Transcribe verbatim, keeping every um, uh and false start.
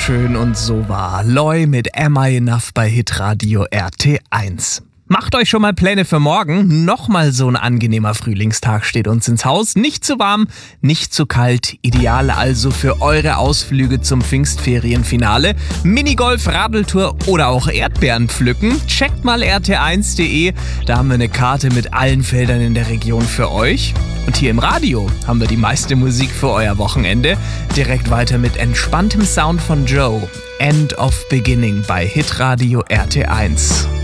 schön und so wahr. Loi mit Am I Enough bei Hitradio R T eins. Macht euch schon mal Pläne für morgen. Nochmal so ein angenehmer Frühlingstag steht uns ins Haus. Nicht zu warm, nicht zu kalt. Ideal also für eure Ausflüge zum Pfingstferienfinale. Minigolf, Radeltour oder auch Erdbeeren pflücken. Checkt mal r t eins punkt d e. Da haben wir eine Karte mit allen Feldern in der Region für euch. Und hier im Radio haben wir die meiste Musik für euer Wochenende. Direkt weiter mit entspanntem Sound von Joe. End of Beginning bei Hitradio R T eins.